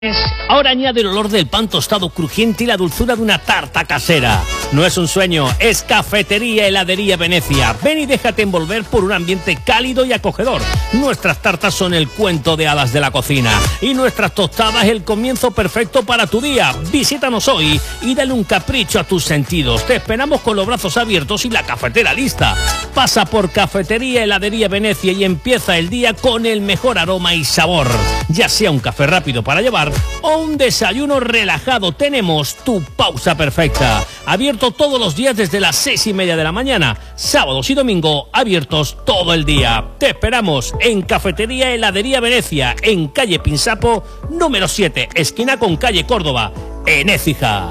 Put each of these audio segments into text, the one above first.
Ahora añade el olor del pan tostado crujiente y la dulzura de una tarta casera. No es un sueño, es Cafetería Heladería Venecia. Ven y déjate envolver por un ambiente cálido y acogedor. Nuestras tartas son el cuento de hadas de la cocina y nuestras tostadas el comienzo perfecto para tu día. Visítanos hoy y dale un capricho a tus sentidos. Te esperamos con los brazos abiertos y la cafetera lista. Pasa por Cafetería Heladería Venecia y empieza el día con el mejor aroma y sabor. Ya sea un café rápido para llevar o un desayuno relajado, tenemos tu pausa perfecta. Abierto todos los días desde las 6:30 de la mañana. Sábados y domingo abiertos todo el día. Te esperamos en Cafetería Heladería Venecia, en calle Pinsapo, número 7, esquina con calle Córdoba, en Écija.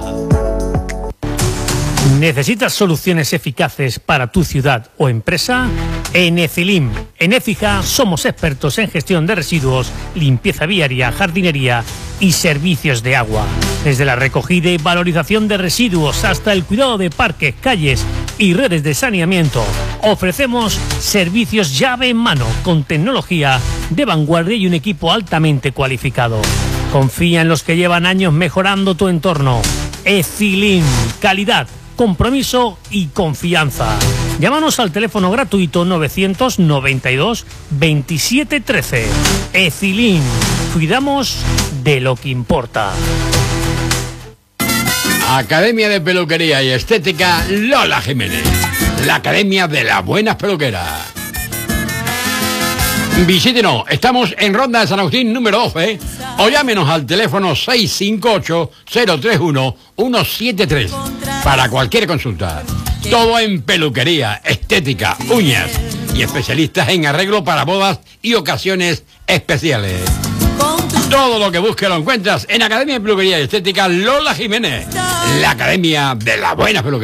¿Necesitas soluciones eficaces para tu ciudad o empresa? En Ecilim, en Écija, somos expertos en gestión de residuos, limpieza viaria, jardinería y servicios de agua. Desde la recogida y valorización de residuos hasta el cuidado de parques, calles y redes de saneamiento, ofrecemos servicios llave en mano con tecnología de vanguardia y un equipo altamente cualificado. Confía en los que llevan años mejorando tu entorno. Ecilim, calidad, compromiso y confianza. Llámanos al teléfono gratuito 992 27 13. Ecilim, cuidamos de lo que importa. Academia de Peluquería y Estética Lola Jiménez, la Academia de las Buenas Peluqueras. Visítenos, estamos en Ronda de San Agustín número 12 o llámenos al teléfono 658-031-173 para cualquier consulta. Todo en peluquería, estética, uñas y especialistas en arreglo para bodas y ocasiones especiales. Todo lo que busques lo encuentras en Academia de Peluquería y Estética Lola Jiménez, la Academia de las Buenas Peluqueras.